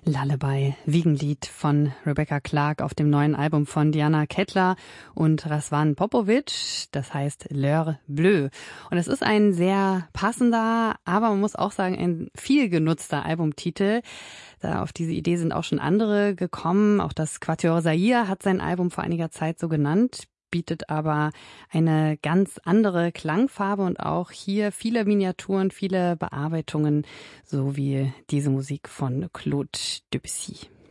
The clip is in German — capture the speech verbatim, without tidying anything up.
Lullaby, Wiegenlied von Rebecca Clark auf dem neuen Album von Diana Kettler und Razvan Popovic, das heißt L'heure bleue. Und es ist ein sehr passender, aber man muss auch sagen, ein viel genutzter Albumtitel. Da auf diese Idee sind auch schon andere gekommen. Auch das Quatuor Zaire hat sein Album vor einiger Zeit so genannt, bietet aber eine ganz andere Klangfarbe und auch hier viele Miniaturen, viele Bearbeitungen, so wie diese Musik von Claude Debussy.